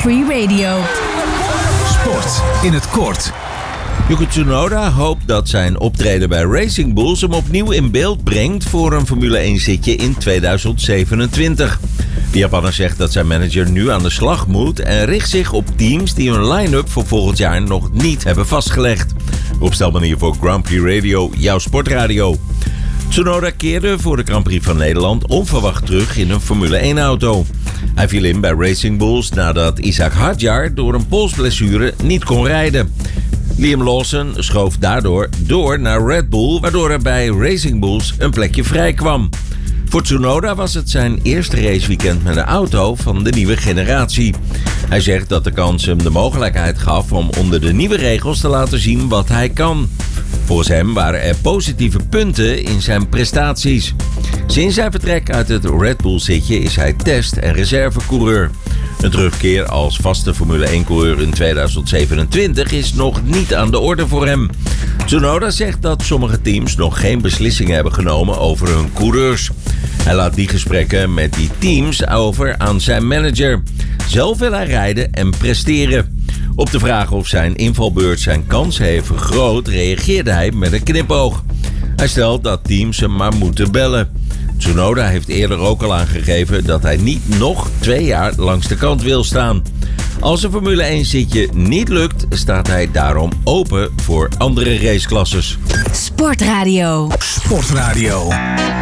Free Radio. Sport in het kort. Yuki Tsunoda hoopt dat zijn optreden bij Racing Bulls hem opnieuw in beeld brengt voor een Formule 1 zitje in 2027. De Japanner zegt dat zijn manager nu aan de slag moet en richt zich op teams die hun line-up voor volgend jaar nog niet hebben vastgelegd. Rob Stelman hier voor Grand Prix Radio, jouw sportradio. Tsunoda keerde voor de Grand Prix van Nederland onverwacht terug in een Formule 1 auto. Hij viel in bij Racing Bulls nadat Isaac Hadjar door een polsblessure niet kon rijden. Liam Lawson schoof daardoor door naar Red Bull, waardoor er bij Racing Bulls een plekje vrij kwam. Voor Tsunoda was het zijn eerste raceweekend met een auto van de nieuwe generatie. Hij zegt dat de kans hem de mogelijkheid gaf om onder de nieuwe regels te laten zien wat hij kan. Volgens hem waren er positieve punten in zijn prestaties. Sinds zijn vertrek uit het Red Bull zitje is hij test- en reservecoureur. Een terugkeer als vaste Formule 1-coureur in 2027 is nog niet aan de orde voor hem. Tsunoda zegt dat sommige teams nog geen beslissingen hebben genomen over hun coureurs. Hij laat die gesprekken met die teams over aan zijn manager. Zelf wil hij rijden en presteren. Op de vraag of zijn invalbeurt zijn kansen heeft vergroot, reageerde hij met een knipoog. Hij stelt dat teams hem maar moeten bellen. Tsunoda heeft eerder ook al aangegeven dat hij niet nog 2 jaar langs de kant wil staan. Als een Formule 1 zitje niet lukt, staat hij daarom open voor andere raceklasses. Sportradio. Sportradio.